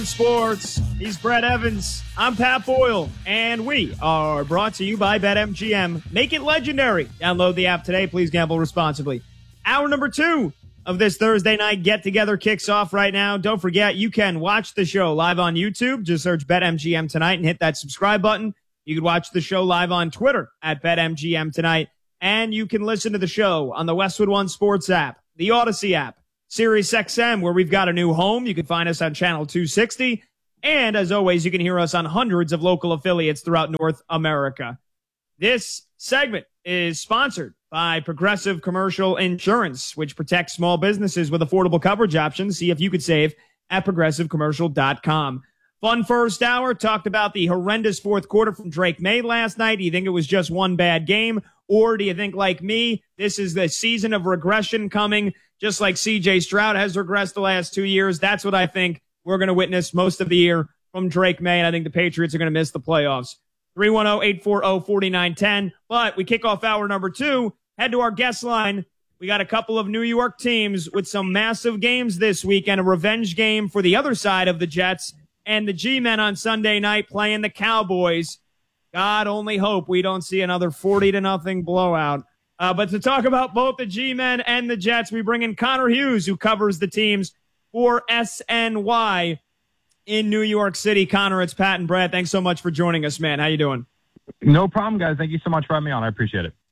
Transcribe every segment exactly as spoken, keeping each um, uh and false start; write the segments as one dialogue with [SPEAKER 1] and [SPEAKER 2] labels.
[SPEAKER 1] Sports. He's Brett Evans. I'm Pat Boyle, and we are brought to you by BetMGM. Make it legendary. Download the app today. Please gamble responsibly. Hour number two of this Thursday night get-together kicks off right now. Don't forget, you can watch the show live on YouTube. Just search BetMGM Tonight and hit that subscribe button. You can watch the show live on Twitter at BetMGM Tonight, and you can listen to the show on the Westwood One Sports app, the Odyssey app, Sirius X M, where we've got a new home. You can find us on channel two sixty. And as always, you can hear us on hundreds of local affiliates throughout North America. This segment is sponsored by Progressive Commercial Insurance, which protects small businesses with affordable coverage options. See if you could save at progressive commercial dot com. Fun first hour. Talked about the horrendous fourth quarter from Drake May last night. Do you think it was just one bad game? Or do you think, like me, this is the season of regression coming? Just like C J Stroud has regressed the last two years, that's what I think we're going to witness most of the year from Drake May, and I think the Patriots are going to miss the playoffs. three one zero, eight four zero, four nine one zero. But we kick off hour number two. Head to our guest line. We got a couple of New York teams with some massive games this week and a revenge game for the other side of the Jets and the G-Men on Sunday night playing the Cowboys. God only hope we don't see another forty to nothing blowout. Uh, but to talk about both the G-Men and the Jets, we bring in Connor Hughes, who covers the teams for S N Y in New York City. Connor, it's Pat and Brad. Thanks so much for joining us, man. How you doing?
[SPEAKER 2] No problem, guys. Thank you so much for having me on. I appreciate it.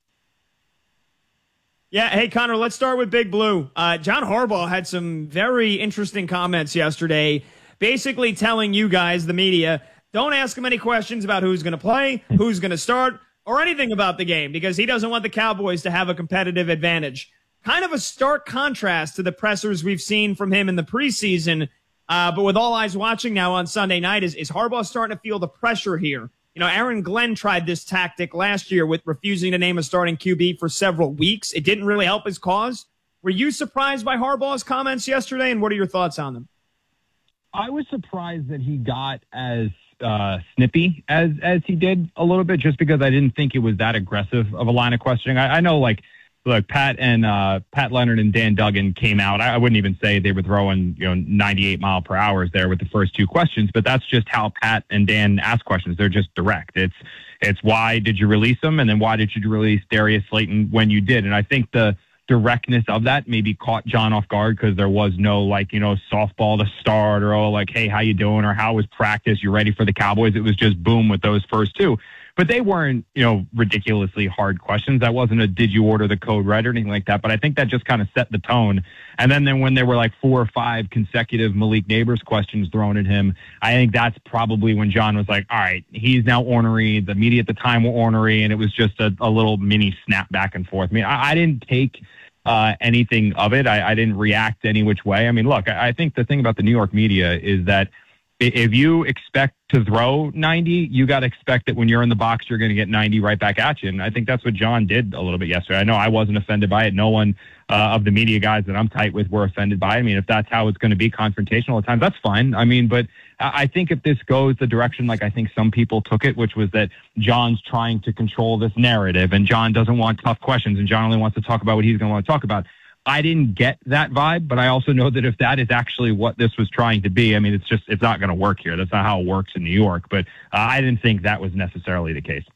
[SPEAKER 1] Yeah, hey, Connor, let's start with Big Blue. Uh, John Harbaugh had some very interesting comments yesterday, basically telling you guys, the media, don't ask him any questions about who's going to play, who's going to start, or anything about the game, because he doesn't want the Cowboys to have a competitive advantage. Kind of a stark contrast to the pressers we've seen from him in the preseason. Uh, but with all eyes watching now on Sunday night, is, is Harbaugh starting to feel the pressure here? You know, Aaron Glenn tried this tactic last year with refusing to name a starting Q B for several weeks. It didn't really help his cause. Were you surprised by Harbaugh's comments yesterday, and what are your thoughts on them?
[SPEAKER 2] I was surprised that he got as uh, snippy as as he did a little bit, just because I didn't think it was that aggressive of a line of questioning. I, I know, like, look, Pat and uh, Pat Leonard and Dan Duggan came out. I, I wouldn't even say they were throwing, you know, ninety-eight mile per hours there with the first two questions, but that's just how Pat and Dan ask questions. They're just direct. It's it's why did you release them, and then why did you release Darius Slayton when you did? And I think the directness of that maybe caught John off guard, because there was no, like, you know, softball to start, or, oh, like, hey, how you doing, or how was practice, you ready for the Cowboys? It was just boom with those first two. But they weren't, you know, ridiculously hard questions. That wasn't a did you order the code right or anything like that. But I think that just kind of set the tone. And then, then when there were like four or five consecutive Malik Neighbors questions thrown at him, I think that's probably when John was like, all right, he's now ornery. The media at the time were ornery. And it was just a, a little mini snap back and forth. I mean, I, I didn't take uh, anything of it. I, I didn't react any which way. I mean, look, I, I think the thing about the New York media is that if you expect to throw ninety, you got to expect that when you're in the box, you're going to get ninety right back at you. And I think that's what John did a little bit yesterday. I know I wasn't offended by it. No one uh, of the media guys that I'm tight with were offended by it. I mean, if that's how it's going to be confrontational at times, that's fine. I mean, but I think if this goes the direction like I think some people took it, which was that John's trying to control this narrative and John doesn't want tough questions and John only wants to talk about what he's going to want to talk about, I didn't get that vibe, but I also know that if that is actually what this was trying to be, I mean, it's just, it's not going to work here. That's not how it works in New York, but uh, I didn't think that was necessarily the case.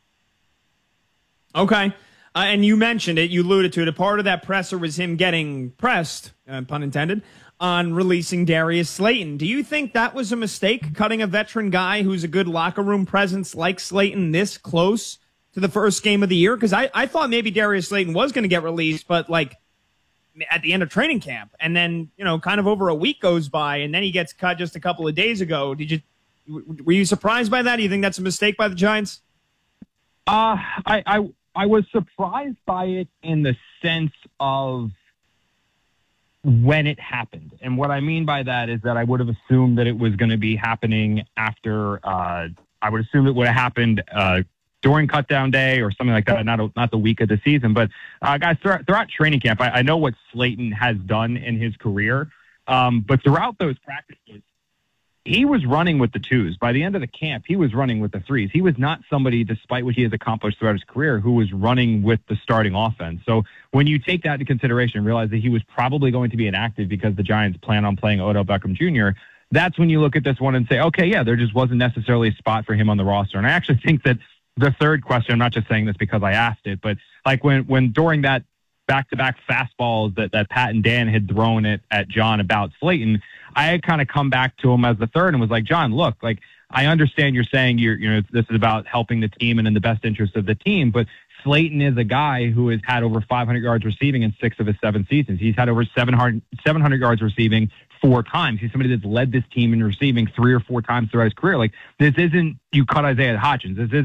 [SPEAKER 1] Okay. Uh, and you mentioned it, you alluded to it. A part of that presser was him getting pressed, uh, pun intended, on releasing Darius Slayton. Do you think that was a mistake, cutting a veteran guy who's a good locker room presence like Slayton this close to the first game of the year? Because I, I thought maybe Darius Slayton was going to get released, but like, at the end of training camp, and then, you know, kind of over a week goes by, and then he gets cut just a couple of days ago. Did you, were you surprised by that? Do you think that's a mistake by the Giants?
[SPEAKER 2] Uh, I, I, I was surprised by it in the sense of when it happened. And what I mean by that is that I would have assumed that it was going to be happening after, uh, I would assume it would have happened, uh, during cutdown day or something like that, not a, not the week of the season. But, uh, guys, throughout, throughout training camp, I, I know what Slayton has done in his career, um, but throughout those practices, he was running with the twos. By the end of the camp, he was running with the threes. He was not somebody, despite what he has accomplished throughout his career, who was running with the starting offense. So when you take that into consideration, realize that he was probably going to be inactive because the Giants plan on playing Odell Beckham Junior, that's when you look at this one and say, okay, yeah, there just wasn't necessarily a spot for him on the roster. And I actually think that the third question, I'm not just saying this because I asked it, but like when, when during that back-to-back fastballs that, that Pat and Dan had thrown it at John about Slayton, I had kind of come back to him as the third and was like, John, look, like, I understand you're saying you're, you know, this is about helping the team and in the best interest of the team, but Slayton is a guy who has had over five hundred yards receiving in six of his seven seasons. He's had over seven hundred, seven hundred yards receiving four times. He's somebody that's led this team in receiving three or four times throughout his career. Like, this isn't you cut Isaiah Hodgins. This is